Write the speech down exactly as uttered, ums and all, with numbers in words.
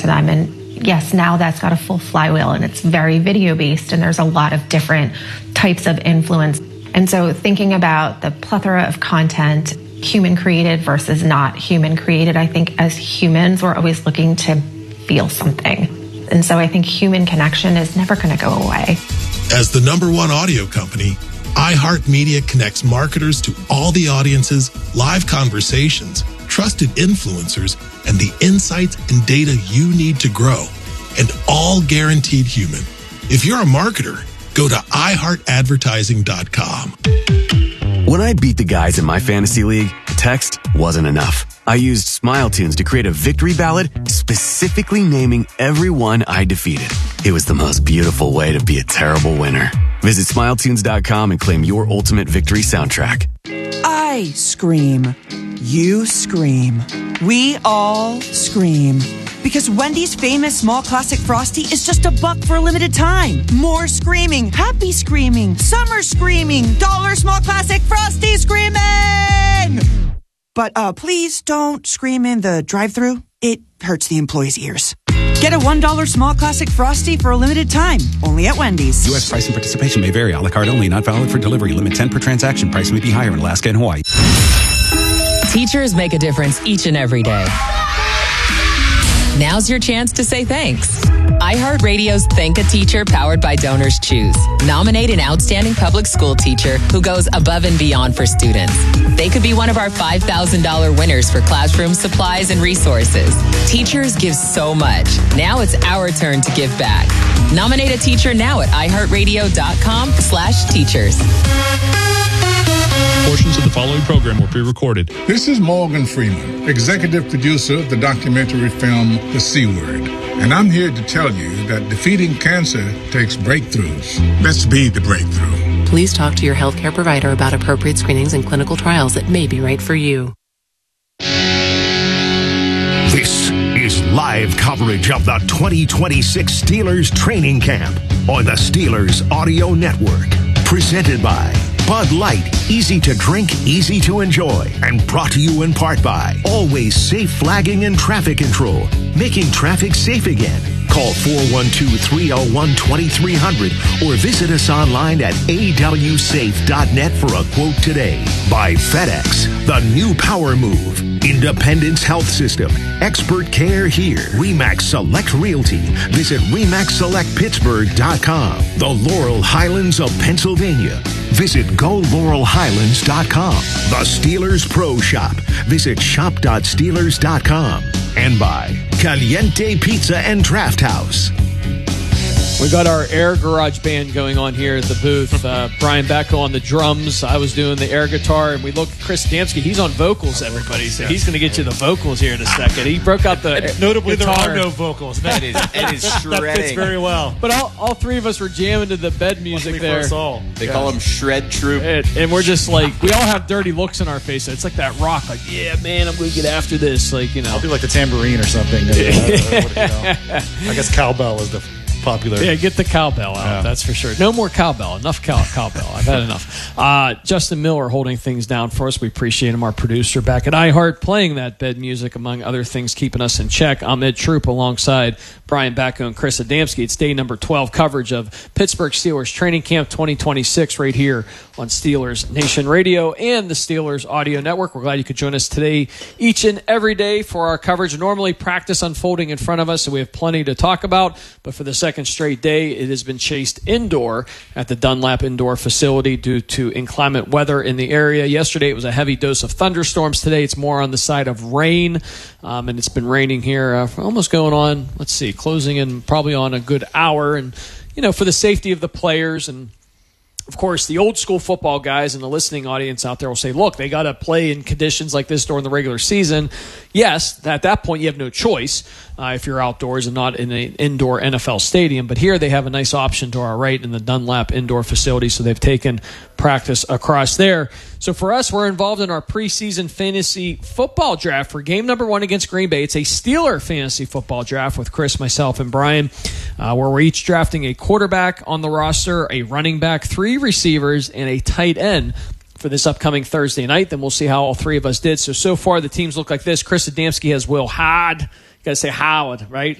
to them. And yes, now that's got a full flywheel and it's very video based and there's a lot of different types of influence. And so thinking about the plethora of content, human created versus not human created, I think as humans, we're always looking to feel something. And so I think human connection is never going to go away. As the number one audio company, iHeartMedia connects marketers to all the audiences, live conversations, trusted influencers, and the insights and data you need to grow, and all guaranteed human. If you're a marketer, go to i heart advertising dot com. When I beat the guys in my fantasy league, text wasn't enough. I used SmileTunes to create a victory ballad specifically naming everyone I defeated. It was the most beautiful way to be a terrible winner. Visit smile tunes dot com and claim your ultimate victory soundtrack. I scream. You scream. We all scream. Because Wendy's famous small classic Frosty is just a buck for a limited time. More screaming, happy screaming, summer screaming, dollar small classic Frosty screaming! But uh, please don't scream in the drive-thru. It hurts the employees' ears. Get a one dollar small classic Frosty for a limited time. Only at Wendy's. U S price and participation may vary. A la carte only. Not valid for delivery. Limit ten per transaction. Price may be higher in Alaska and Hawaii. Teachers make a difference each and every day. Now's your chance to say thanks. iHeartRadio's Thank a Teacher, powered by Donors Choose. Nominate an outstanding public school teacher who goes above and beyond for students. They could be one of our five thousand dollars winners for classroom supplies and resources. Teachers give so much. Now it's our turn to give back. Nominate a teacher now at i heart radio dot com slash teachers. Portions of the following program were pre-recorded. This is Morgan Freeman, executive producer of the documentary film The C Word. And I'm here to tell you that defeating cancer takes breakthroughs. Let's be the breakthrough. Please talk to your healthcare provider about appropriate screenings and clinical trials that may be right for you. This is live coverage of the twenty twenty-six Steelers training camp on the Steelers Audio Network. Presented by Bud Light, easy to drink, easy to enjoy, and brought to you in part by Always Safe Flagging and Traffic Control, making traffic safe again. Call four one two, three oh one, two three zero zero or visit us online at a w safe dot net for a quote today. By FedEx, the new power move. Independence Health System, expert care here. RE/MAX Select Realty. Visit remax select pittsburgh dot com. The Laurel Highlands of Pennsylvania. Visit go laurel highlands dot com. The Steelers Pro Shop. Visit shop dot steelers dot com. And by Caliente Pizza and Draft House. We got our air garage band going on here at the booth. Uh, Brian Bacco on the drums. I was doing the air guitar, and we look at Chris Adamski. He's on vocals, everybody. So he's going to get you the vocals here in a second. He broke out the notably there guitar. are no vocals. That is, it is shredding. That fits very well. But all, all three of us were jamming to the bed music there. They yeah. call them Shred Troop. And, and we're just like, we all have dirty looks in our face. So it's like that rock, like, yeah, man, I'm going to get after this. Like, you know. I'll do like the tambourine or something. uh, what, you know. I guess cowbell is the popular. Yeah, get the cowbell out. Yeah. That's for sure. No more cowbell. Enough cow- cowbell. I've had enough. Uh, Justin Miller holding things down for us. We appreciate him. Our producer back at iHeart playing that bed music, among other things, keeping us in check. I'm Ed Troop alongside Brian Bacco and Chris Adamski. It's day number twelve coverage of Pittsburgh Steelers Training Camp twenty twenty-six right here on Steelers Nation Radio and the Steelers Audio Network. We're glad you could join us today, each and every day, for our coverage. Normally practice unfolding in front of us, so we have plenty to talk about. But for the second straight day, it has been chased indoor at the Dunlap Indoor Facility due to inclement weather in the area. Yesterday, it was a heavy dose of thunderstorms. Today, it's more on the side of rain, um, and it's been raining here uh, for almost going on, let's see, closing in probably on a good hour. And, you know, for the safety of the players and, of course, the old school football guys and the listening audience out there will say, look, they got to play in conditions like this during the regular season. Yes, at that point you have no choice uh, if you're outdoors and not in an indoor N F L stadium. But here they have a nice option to our right in the Dunlap Indoor Facility, so they've taken practice across there. So for us, we're involved in our preseason fantasy football draft for game number one against Green Bay. It's a Steeler fantasy football draft with Chris, myself, and Brian, uh, where we're each drafting a quarterback on the roster, a running back, three receivers, and a tight end for this upcoming Thursday night. Then we'll see how all three of us did. So, so far the teams look like this. Chris Adamski has Will Howard. You got to say Howard, right?